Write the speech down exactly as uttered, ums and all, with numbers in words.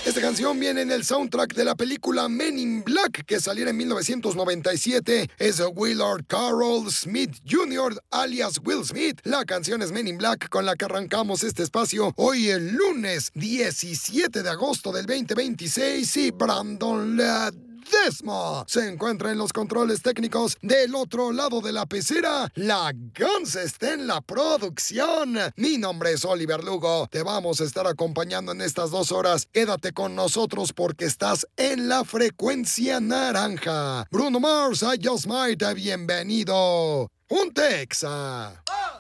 Esta canción viene en el soundtrack de la película Men in Black, que saliera en mil novecientos noventa y siete. Es Willard Carroll Smith junior, alias Will Smith. La canción es Men in Black, con la que arrancamos este espacio hoy el lunes diecisiete de agosto del veinte veintiséis. Y Brandon Ledesma se encuentra en los controles técnicos. Del otro lado de la pecera, la Guns está en la producción. Mi nombre es Oliver Lugo. Te vamos a estar acompañando en estas dos horas. Quédate con nosotros porque estás en la frecuencia naranja. Bruno Mars, I Just Might, bienvenido. Un Texa.